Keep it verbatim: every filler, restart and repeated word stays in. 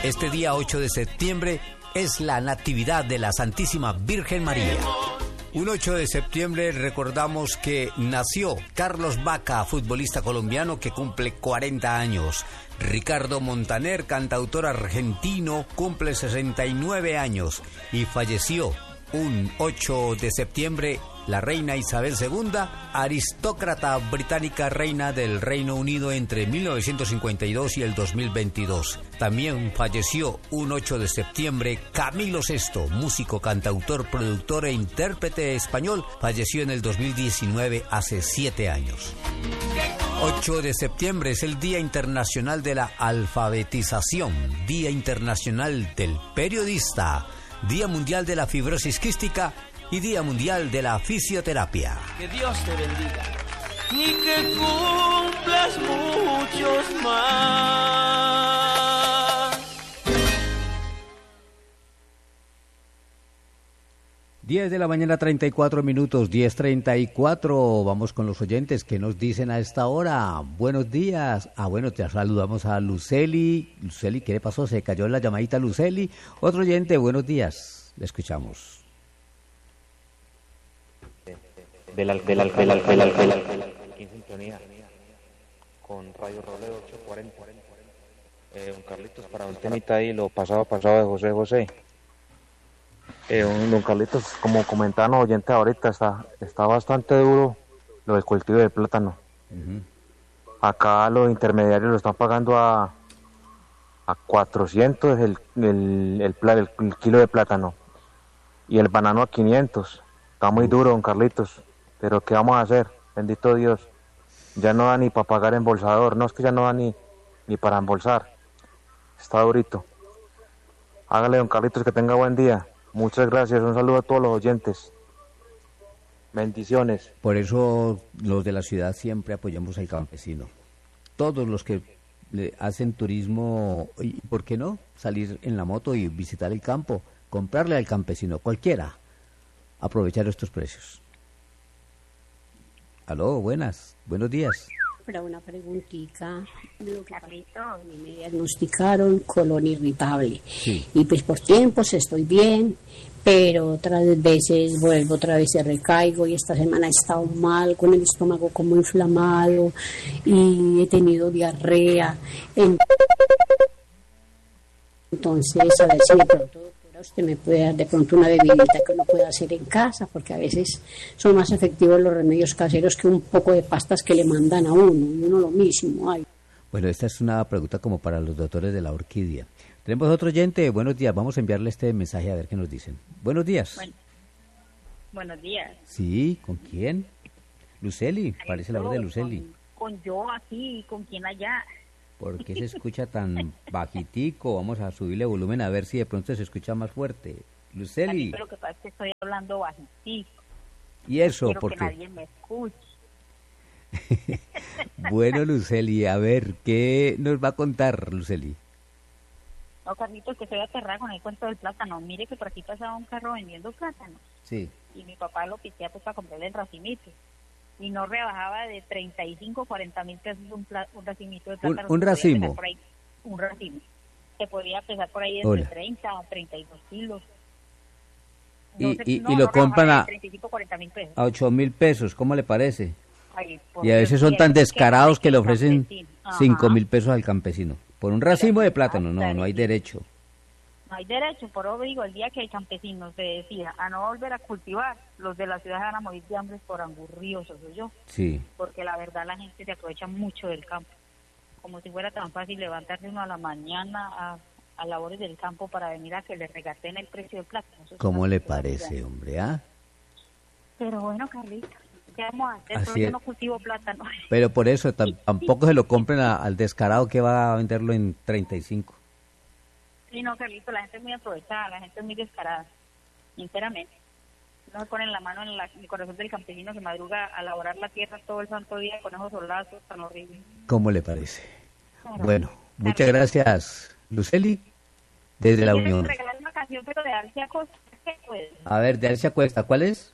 Este día ocho de septiembre es la Natividad de la Santísima Virgen María. Un ocho de septiembre recordamos que nació Carlos Vaca, futbolista colombiano que cumple cuarenta años. Ricardo Montaner, cantautor argentino, cumple sesenta y nueve años y falleció un ocho de septiembre la reina Isabel segunda, aristócrata británica, reina del Reino Unido entre mil novecientos cincuenta y dos y el dos mil veintidós. También falleció un ocho de septiembre Camilo sexto, músico, cantautor, productor e intérprete español, falleció en el dos mil diecinueve, hace siete años. ocho de septiembre es el Día Internacional de la Alfabetización, Día Internacional del Periodista, Día Mundial de la Fibrosis Quística y Día Mundial de la Fisioterapia. Que Dios te bendiga y que cumplas muchos más. diez de la mañana, treinta y cuatro minutos, diez treinta y cuatro. Vamos con los oyentes que nos dicen a esta hora. Buenos días. Ah, bueno, te saludamos a Luceli. Luceli, ¿qué le pasó? Se cayó la llamadita, Luceli. Otro oyente, buenos días. Le escuchamos. Del alcalde, del alcalde, del alcalde, aquí en sintonía con Radio Robledo ocho cuarenta. Eh, don Carlitos, para un temita ahí, lo pasado pasado de José José. Eh, don Carlitos, como comentaban los oyentes ahorita, está, está bastante duro lo del cultivo de plátano. Uh-huh. Acá los intermediarios lo están pagando a a cuatrocientos el, el, el, el, el kilo de plátano y el banano a quinientos. Está muy duro, don Carlitos. Pero ¿qué vamos a hacer? Bendito Dios. Ya no da ni para pagar embolsador. No, es que ya no da ni, ni para embolsar. Está durito. Hágale, don Carlitos, que tenga buen día. Muchas gracias. Un saludo a todos los oyentes. Bendiciones. Por eso los de la ciudad siempre apoyamos al campesino. Todos los que le hacen turismo, ¿y por qué no? Salir en la moto y visitar el campo. Comprarle al campesino, cualquiera. Aprovechar estos precios. Aló, buenas, buenos días. Para una preguntita, lo que a mí me diagnosticaron colon irritable. Sí. Y pues por tiempos estoy bien, pero otras veces vuelvo, otra vez se recaigo y esta semana he estado mal, con el estómago como inflamado y he tenido diarrea. Entonces, a ver si de pronto usted me puede dar de pronto una bebidita que uno pueda hacer en casa, porque a veces son más efectivos los remedios caseros que un poco de pastas que le mandan a uno, y uno lo mismo. Ay. Bueno, esta es una pregunta como para los doctores de la orquídea. Tenemos otro oyente, buenos días, vamos a enviarle este mensaje a ver qué nos dicen. Buenos días. Bueno, buenos días. Sí, ¿con quién? Luceli, Ay, parece la voz de Luceli. Con, con yo aquí, ¿con quién allá? ¿Por qué se escucha tan bajitico? Vamos a subirle volumen a ver si de pronto se escucha más fuerte. Luceli. Pero lo que pasa es que estoy hablando bajitico. ¿Y eso Quiero por que qué? nadie me escuche. Bueno, Luceli, a ver, ¿qué nos va a contar, Luceli? No, Carlitos, que estoy aterrada con el cuento del plátano. Mire que por aquí pasaba un carro vendiendo plátanos. Sí. Y mi papá lo piquea pues para comprarle el racimito. Y no rebajaba de treinta y cinco, cuarenta mil pesos un, pla, un racimito de plátano. Un, un racimo. Ahí, un racimo. Se podía pesar por ahí entre Hola. treinta o treinta y dos kilos. No y, sé, y, no, y lo no compran a, treinta y cinco, cuarenta mil pesos. a ocho mil pesos, ¿cómo le parece? Ay, y a veces son tan descarados que le ofrecen cinco mil pesos al campesino. Por un racimo de plátano, no, no hay derecho. No hay derecho, por eso digo, el día que el campesino se decida a no volver a cultivar, los de la ciudad van a morir de hambre por angurriosos, soy yo. Sí. Porque la verdad la gente se aprovecha mucho del campo. Como si fuera tan fácil levantarse uno a la mañana a, a labores del campo para venir a que le regateen el precio del plátano. ¿Cómo le parece, hombre? ¿Ah? Pero bueno, Carlita, ¿qué vamos a hacer? Así yo es. no cultivo plátano. Pero por eso tam- tampoco se lo compren a, al descarado que va a venderlo en treinta y cinco. Sí, no, Carlito, la gente es muy aprovechada, la gente es muy descarada, sinceramente. No se ponen la mano en, la, en el corazón del campesino que madruga a laborar la tierra todo el santo día con esos solazos tan horribles. ¿Cómo le parece? Claro. Bueno, muchas gracias, Luceli, desde la Unión. Regalar una canción, pero de Arcia Costa, ¿qué puede? A ver, de Arcia Cuesta, ¿cuál es?